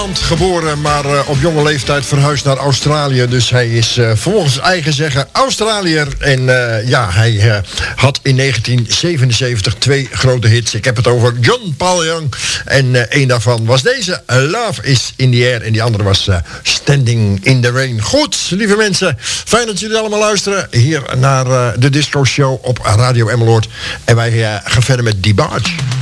Geboren, maar op jonge leeftijd verhuisd naar Australië. Dus hij is volgens eigen zeggen Australiër. En hij had in 1977 2 grote hits. Ik heb het over John Paul Young. En een daarvan was deze, Love is in the Air. En die andere was Standing in the Rain. Goed, lieve mensen. Fijn dat jullie allemaal luisteren. Hier naar de Disco Show op Radio Emmeloord. En wij gaan verder met DeBarge.